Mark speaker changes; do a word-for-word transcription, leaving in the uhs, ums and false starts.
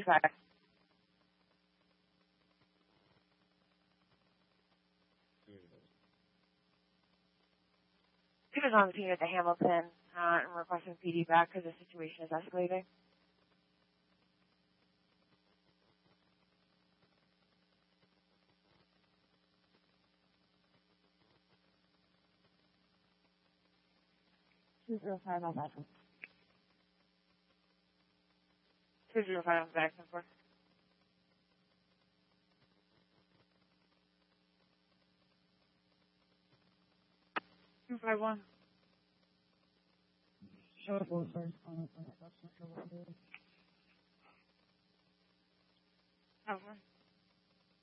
Speaker 1: two five. He was on the scene at the Hamilton uh, and requesting P D back because the situation is escalating. two zero five on that one. two zero five on the back, number. two five one. Show up first. On the front. That's not sure what it is. Over.